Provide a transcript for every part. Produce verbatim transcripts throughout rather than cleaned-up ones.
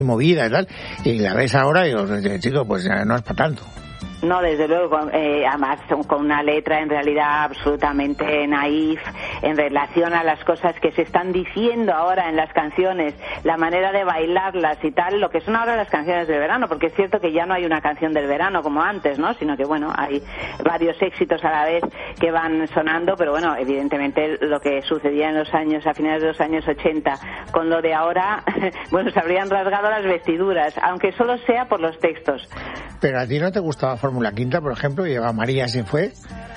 movida y tal, y la ves ahora y digo, chico, pues no es para tanto. No, desde luego, eh, además con una letra en realidad absolutamente naif en relación a las cosas que se están diciendo ahora en las canciones, la manera de bailarlas y tal, lo que son ahora las canciones del verano, porque es cierto que ya no hay una canción del verano como antes, ¿no? Sino que, bueno, hay varios éxitos a la vez que van sonando, pero bueno, evidentemente lo que sucedía en los años, a finales de los años ochenta, con lo de ahora, bueno, se habrían rasgado las vestiduras, aunque solo sea por los textos. Pero a ti no te gustaba Fórmula Quinta, por ejemplo, y Eva María se fue,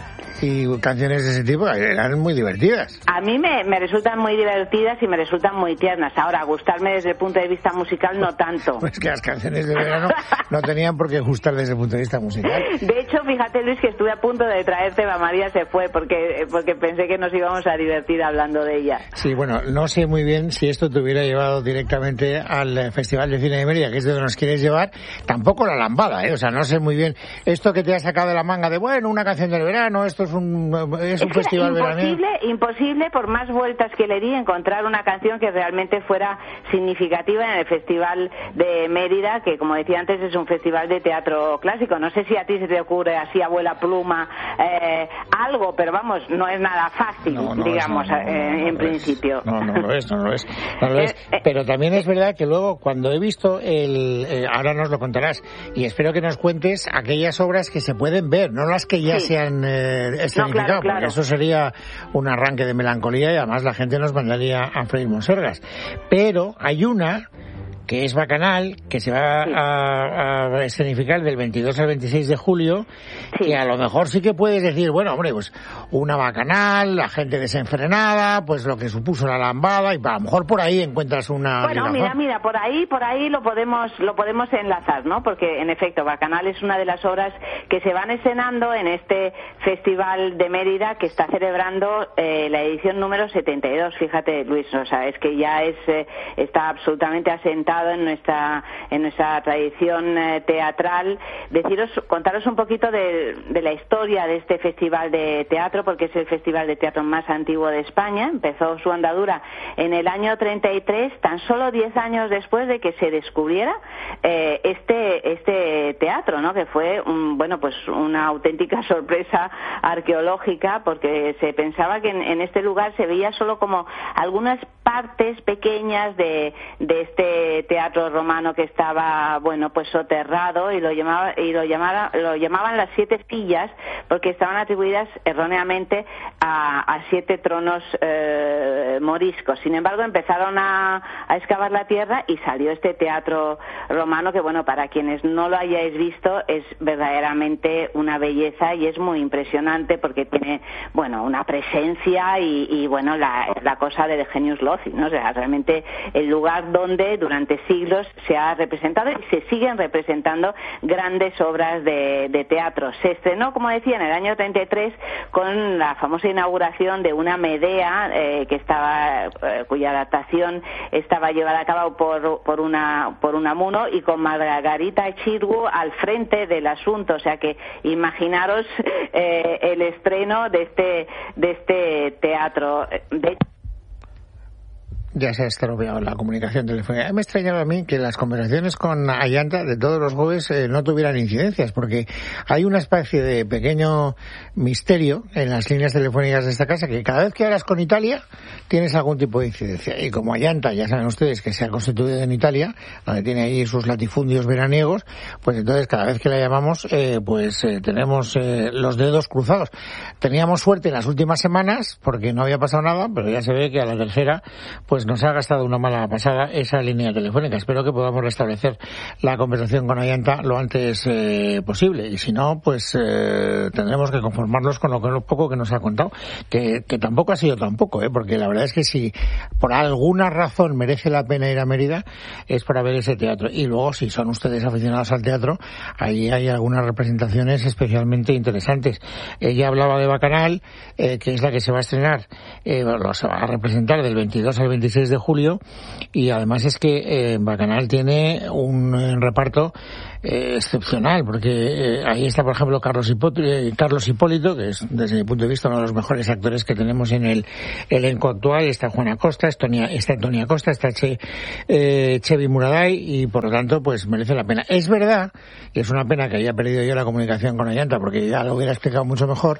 y canciones de ese tipo eran muy divertidas. A mí me, me resultan muy divertidas y me resultan muy tiernas. Ahora, gustarme desde el punto de vista musical no tanto. Pues que las canciones de verano no tenían por qué gustar desde el punto de vista musical. De hecho, fíjate, Luis, que estuve a punto de traerte Eva María se fue porque, porque pensé que nos íbamos a divertir hablando de ella. Sí, bueno, no sé muy bien si esto te hubiera llevado directamente al Festival de Cine de Mérida, que es de donde nos quieres llevar, tampoco la lambada, ¿eh? O sea, no sé muy bien esto que te ha sacado de la manga de, bueno, una canción del verano, esto es un, es un es festival imposible, veraniego. Imposible, por más vueltas que le di, encontrar una canción que realmente fuera significativa en el Festival de Mérida, que como decía antes es un festival de teatro clásico. No sé si a ti se te ocurre así, abuela pluma, eh, algo, pero vamos, no es nada fácil, no, no digamos, es, no, no, eh, no, no en principio. Es. No, no lo es, no lo es. No lo es. Eh, eh, pero también es verdad que luego, cuando he visto el... Eh, ahora nos lo contarás, y espero que nos cuentes aquellas obras que se pueden ver, no las que ya sí. se han eh, escenificado, no, claro, claro. Porque eso sería un arranque de melancolía y además la gente nos mandaría a freír monsergas. Pero hay una que es Bacanal, que se va sí. a, a escenificar del veintidós al veintiséis de julio, sí. que a lo mejor sí que puedes decir, bueno, hombre, pues una Bacanal, la gente desenfrenada, pues lo que supuso la lambada, y a lo mejor por ahí encuentras una... Bueno, mira, mira, por ahí, por ahí lo podemos, lo podemos enlazar, ¿no? Porque, en efecto, Bacanal es una de las obras que se van escenando en este Festival de Mérida, que está celebrando eh, la edición número setenta y dos, fíjate, Luis, o sea, es que ya es, eh, está absolutamente asentado en nuestra en nuestra tradición eh, teatral. Deciros, contaros un poquito de, de la historia de este festival de teatro, porque es el festival de teatro más antiguo de España. Empezó su andadura en el año treinta y tres, tan solo diez años después de que se descubriera eh, este este teatro, ¿no? Que fue un, bueno, pues una auténtica sorpresa arqueológica, porque se pensaba que en, en este lugar se veía solo como algunas partes pequeñas de, de este teatro romano que estaba, bueno, pues soterrado, y lo llamaba, y lo llamaba, lo llamaban las siete sillas, porque estaban atribuidas erróneamente a, a siete tronos eh, moriscos. Sin embargo, empezaron a, a excavar la tierra y salió este teatro romano que, bueno, para quienes no lo hayáis visto, es verdaderamente una belleza y es muy impresionante porque tiene, bueno, una presencia y, y bueno, la, la cosa del genius loci, ¿no? O sea, realmente el lugar donde durante siglos se ha representado y se siguen representando grandes obras de, de teatro. Se estrenó, como decía, en el año treinta y tres con la famosa inauguración de una Medea eh, que estaba eh, cuya adaptación estaba llevada a cabo por por una por Unamuno, y con Margarita Xirgu al frente del asunto. O sea que imaginaros eh, el estreno de este de este teatro. De Ya se ha estropeado la comunicación telefónica. Me extrañaba a mí que las conversaciones con Ayanta de todos los jueves eh, no tuvieran incidencias, porque hay una especie de pequeño misterio en las líneas telefónicas de esta casa, que cada vez que hablas con Italia tienes algún tipo de incidencia. Y como Ayanta, ya saben ustedes que se ha constituido en Italia, donde tiene ahí sus latifundios veraniegos, pues entonces cada vez que la llamamos, eh, pues eh, tenemos eh, los dedos cruzados. Teníamos suerte en las últimas semanas, porque no había pasado nada, pero ya se ve que a la tercera, pues nos ha gastado una mala pasada esa línea telefónica. Espero que podamos restablecer la conversación con Ayanta lo antes eh, posible, y si no, pues eh, tendremos que conformarnos con lo, con lo poco que nos ha contado, que, que tampoco ha sido tampoco, ¿eh? Porque la verdad es que si por alguna razón merece la pena ir a Mérida es para ver ese teatro. Y luego, si son ustedes aficionados al teatro, ahí hay algunas representaciones especialmente interesantes. Ella hablaba de Bacanal, eh, que es la que se va a estrenar, eh, lo se va a representar del veintidós al veintiséis veintiséis de julio, y además es que eh, Bacanal tiene un, un reparto eh, excepcional, porque eh, ahí está, por ejemplo, Carlos Hipólito, eh, Carlos Hipólito, que es, desde mi punto de vista, uno de los mejores actores que tenemos en el elenco actual. Está Juana Costa, está Antonia Costa, está che, eh, Chevi Muraday, y por lo tanto, pues merece la pena. Es verdad, y es una pena que haya perdido yo la comunicación con Ayanta, porque ya lo hubiera explicado mucho mejor.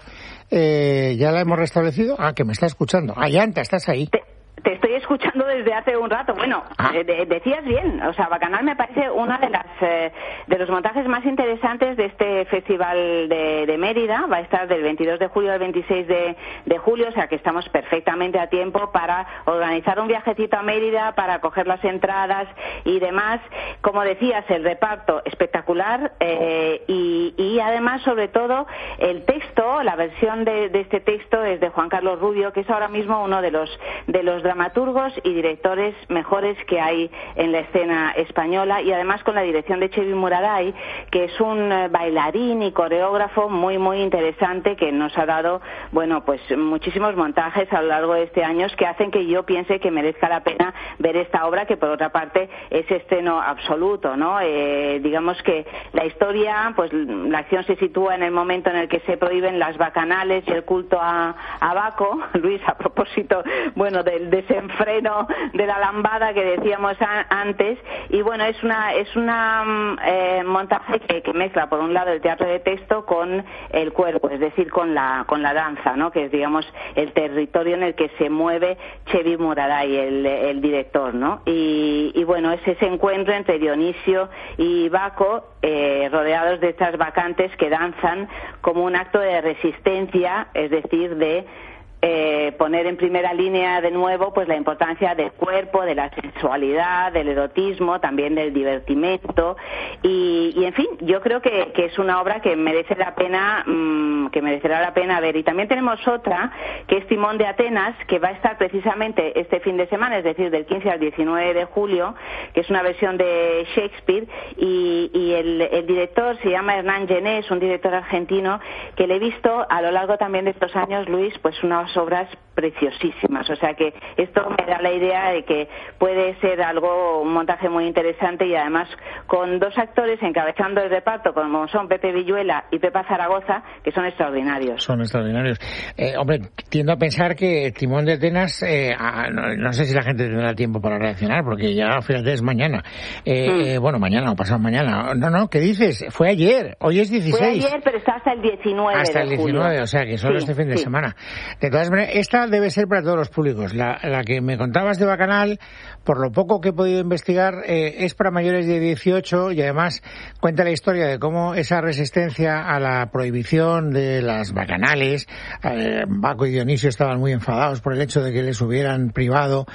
Eh, ¿Ya la hemos restablecido? Ah, que me está escuchando. Ayanta, ¿estás ahí? Te estoy escuchando desde hace un rato. Bueno, ah. eh, de, decías bien. O sea, Bacanal me parece una de las eh, de los montajes más interesantes de este festival de, de Mérida. Va a estar del veintidós de julio al veintiséis de, de julio, o sea que estamos perfectamente a tiempo para organizar un viajecito a Mérida, para coger las entradas y demás. Como decías, el reparto espectacular eh, y, y además, sobre todo, el texto, la versión de, de este texto es de Juan Carlos Rubio, que es ahora mismo uno de los de los dramaturgos y directores mejores que hay en la escena española, y además con la dirección de Chevi Muraday, que es un bailarín y coreógrafo muy muy interesante, que nos ha dado, bueno, pues muchísimos montajes a lo largo de este año que hacen que yo piense que merezca la pena ver esta obra, que por otra parte es estreno absoluto, ¿no? Eh, digamos que la historia, pues la acción se sitúa en el momento en el que se prohíben las bacanales y el culto a, a Baco. Luis, a propósito, bueno, del desenfreno de la lambada que decíamos a, antes, y bueno, es una es una eh, montaje que, que mezcla por un lado el teatro de texto con el cuerpo, es decir, con la con la danza, ¿no? Que es, digamos, el territorio en el que se mueve Chevi Muraday, el, el director, ¿no? Y, y bueno, es ese encuentro entre Dionisio y Baco, eh, rodeados de estas bacantes que danzan como un acto de resistencia, es decir, de Eh, poner en primera línea de nuevo pues la importancia del cuerpo, de la sensualidad, del erotismo, también del divertimento, y, y en fin, yo creo que, que es una obra que merece la pena mmm, que merecerá la pena ver. Y también tenemos otra, que es Timón de Atenas, que va a estar precisamente este fin de semana, es decir, del quince al diecinueve de julio, que es una versión de Shakespeare, y, y el, el director se llama Hernán Gené, es un director argentino que le he visto a lo largo también de estos años, Luis, pues unas obras preciosísimas, o sea que esto me da la idea de que puede ser algo, un montaje muy interesante, y además con dos actores encabezando el reparto, como son Pepe Villuela y Pepa Zaragoza, que son extraordinarios. Son extraordinarios. Eh, hombre, tiendo a pensar que Timón de Atenas, eh, a, no, no sé si la gente tendrá tiempo para reaccionar, porque ya, fíjate, es mañana. Eh, mm. eh, bueno, mañana o pasado mañana. No, no, ¿qué dices? Fue ayer, hoy es dieciséis. Fue ayer, pero está hasta el diecinueve Hasta de el diecinueve, julio. O sea que solo sí, este fin de sí. semana. De todas maneras, esta debe ser para todos los públicos. La, la que me contabas de Bacanal, por lo poco que he podido investigar, eh, es para mayores de dieciocho, y además cuenta la historia de cómo esa resistencia a la prohibición de las bacanales, eh, Baco y Dionisio estaban muy enfadados por el hecho de que les hubieran privado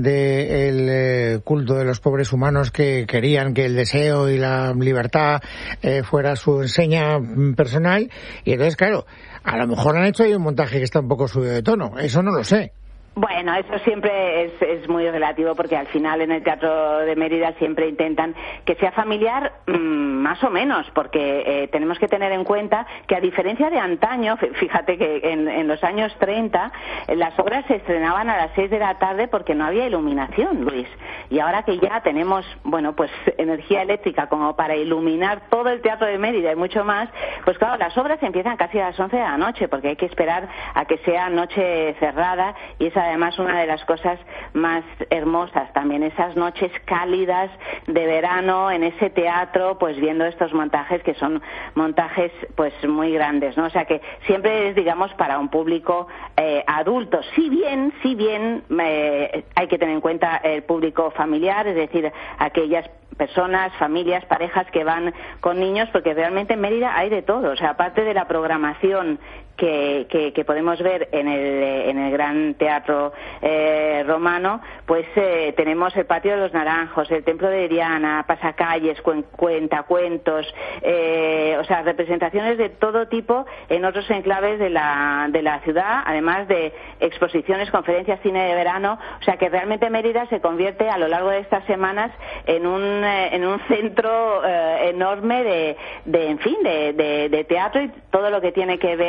del eh, culto de los pobres humanos, que querían que el deseo y la libertad eh, fuera su enseña personal, y entonces, claro, a lo mejor han hecho ahí un montaje que está un poco subido de tono, eso no lo sé. Bueno, eso siempre es, es muy relativo, porque al final en el Teatro de Mérida siempre intentan que sea familiar, mmm, más o menos, porque eh, tenemos que tener en cuenta que, a diferencia de antaño, fíjate que en, en los años treinta las obras se estrenaban a las seis de la tarde porque no había iluminación, Luis, y ahora que ya tenemos, bueno, pues energía eléctrica como para iluminar todo el Teatro de Mérida y mucho más, pues claro, las obras empiezan casi a las once de la noche, porque hay que esperar a que sea noche cerrada, y esa además una de las cosas más hermosas también, esas noches cálidas de verano en ese teatro, pues viendo estos montajes, que son montajes pues muy grandes, ¿no? O sea que siempre es, digamos, para un público eh, adulto, si bien, si bien eh, hay que tener en cuenta el público familiar, es decir, aquellas personas, familias, parejas que van con niños, porque realmente en Mérida hay de todo, o sea, aparte de la programación que, que, que podemos ver en el, en el Gran Teatro eh, Romano, pues eh, tenemos el Patio de los Naranjos, el Templo de Diana, pasacalles, cuen, cuentacuentos, eh, o sea, representaciones de todo tipo en otros enclaves de la, de la ciudad, además de exposiciones, conferencias, cine de verano, o sea que realmente Mérida se convierte a lo largo de estas semanas en un, eh, en un centro eh, enorme de, de, en fin, de, de, de teatro y todo lo que tiene que ver con la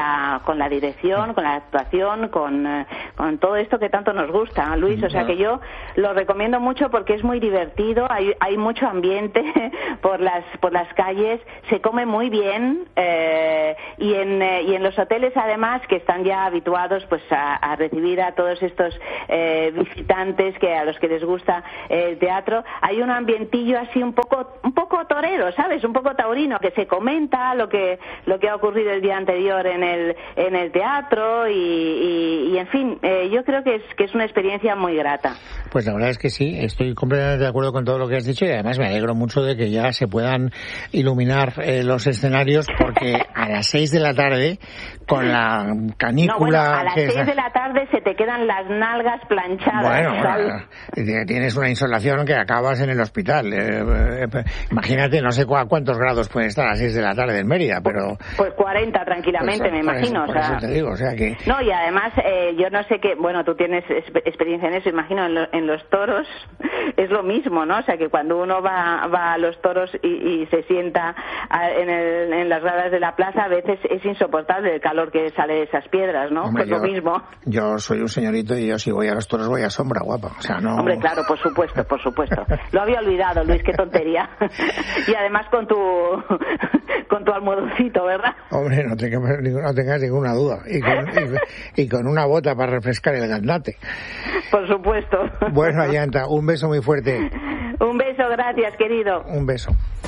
la con la dirección, con la actuación, con, eh, con todo esto que tanto nos gusta, Luis. O sea que yo lo recomiendo mucho porque es muy divertido, hay, hay mucho ambiente por las por las calles, se come muy bien eh, y en eh, y en los hoteles además, que están ya habituados pues a, a recibir a todos estos eh, visitantes que a los que les gusta eh, el teatro, hay un ambientillo así un poco un poco torero, ¿sabes? Un poco taurino, que se comenta lo que lo que ha ocurrido el día anterior en el en el teatro y, y, y en fin, eh, yo creo que es que es una experiencia muy grata. Pues la verdad es que sí, estoy completamente de acuerdo con todo lo que has dicho y además me alegro mucho de que ya se puedan iluminar eh, los escenarios, porque a las seis de la tarde con la canícula... No, bueno, a las seis es... de la tarde se te quedan las nalgas planchadas. Bueno, bueno, tienes una insolación que acabas en el hospital. Eh, eh, imagínate, no sé cu cuántos grados pueden estar a las seis de la tarde en Mérida, pero... Pues cuarenta tranquilamente, pues, me imagino. Eso, o sea... por eso te digo, o sea que... No, y además, eh, yo no sé qué... Bueno, tú tienes experiencia en eso, imagino, en, lo, en los toros es lo mismo, ¿no? O sea, que cuando uno va, va a los toros y, y se sienta a, en, el, en las gradas de la plaza, a veces es insoportable el calor que sale de esas piedras, ¿no? Hombre, pues yo, lo mismo. Yo soy un señorito y yo si voy a los toros voy a sombra, guapa. O sea, no... Hombre, claro, por supuesto, por supuesto. Lo había olvidado, Luis, qué tontería. Y además con tu con tu almohadoncito, ¿verdad? Hombre, no tengas, no tengas ninguna duda. Y con, y, y con una bota para refrescar el gaznate. Por supuesto. Bueno, Ayanta, un beso muy fuerte. Un beso, gracias, querido. Un beso.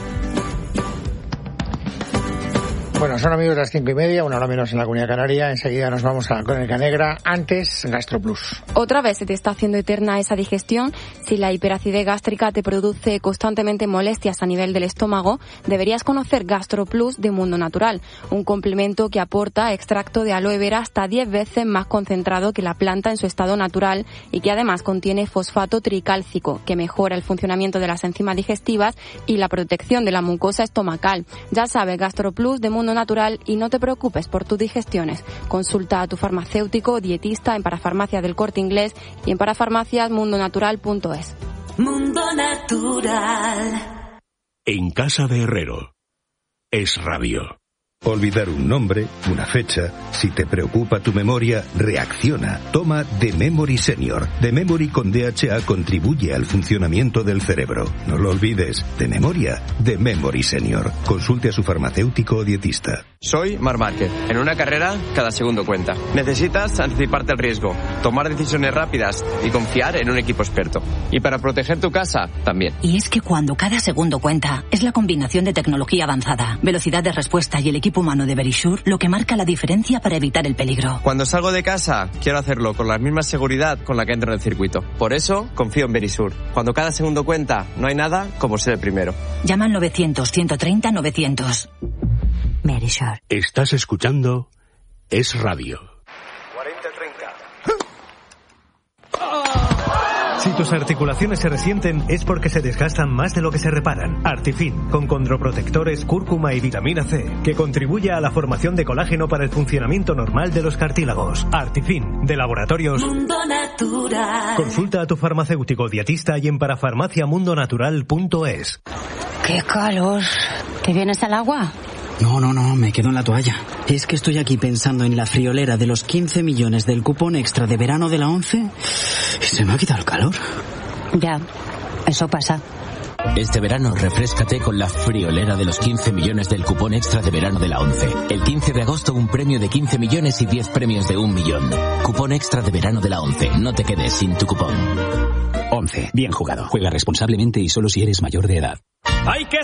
Bueno, son amigos las cinco y media, una hora menos en la Comunidad Canaria. Enseguida nos vamos a la Crónica Negra. Antes, GastroPlus. Otra vez se te está haciendo eterna esa digestión. Si la hiperacidez gástrica te produce constantemente molestias a nivel del estómago, deberías conocer GastroPlus de Mundo Natural, un complemento que aporta extracto de aloe vera hasta diez veces más concentrado que la planta en su estado natural y que además contiene fosfato tricálcico, que mejora el funcionamiento de las enzimas digestivas y la protección de la mucosa estomacal. Ya sabes, GastroPlus de Mundo Natural, y no te preocupes por tus digestiones. Consulta a tu farmacéutico o dietista en Parafarmacia del Corte Inglés y en parafarmacias mundo natural punto es. Mundo Natural. En casa de Herrero. Es Radio. Olvidar un nombre, una fecha. Si te preocupa tu memoria, reacciona. Toma The Memory Senior. The Memory con D H A contribuye al funcionamiento del cerebro. No lo olvides. De memoria, The Memory Senior. Consulte a su farmacéutico o dietista. Soy Mar Márquez. En una carrera, cada segundo cuenta. Necesitas anticiparte al riesgo, tomar decisiones rápidas y confiar en un equipo experto. Y para proteger tu casa, también. Y es que cuando cada segundo cuenta, es la combinación de tecnología avanzada, velocidad de respuesta y el equipo humano de Verisure lo que marca la diferencia para evitar el peligro. Cuando salgo de casa, quiero hacerlo con la misma seguridad con la que entro en el circuito. Por eso, confío en Verisure. Cuando cada segundo cuenta, no hay nada como ser el primero. Llama al novecientos, ciento treinta, novecientos. Verisure. Estás escuchando Es Radio. cuarenta treinta. Si tus articulaciones se resienten es porque se desgastan más de lo que se reparan. Artifin, con condroprotectores, cúrcuma y vitamina C, que contribuye a la formación de colágeno para el funcionamiento normal de los cartílagos. Artifin, de Laboratorios Mundo Natural. Consulta a tu farmacéutico dietista y en parafarmacia mundo natural punto es. ¡Qué calor! ¿Te vienes al agua? No, no, no, me quedo en la toalla. Es que estoy aquí pensando en la friolera de los quince millones del cupón extra de verano de la ONCE y se me ha quitado el calor. Ya, eso pasa. Este verano refréscate con la friolera de los quince millones del cupón extra de verano de la ONCE. El quince de agosto un premio de quince millones y diez premios de un millón. Cupón extra de verano de la ONCE. No te quedes sin tu cupón. ONCE. Bien jugado. Juega responsablemente y solo si eres mayor de edad. ¡Hay que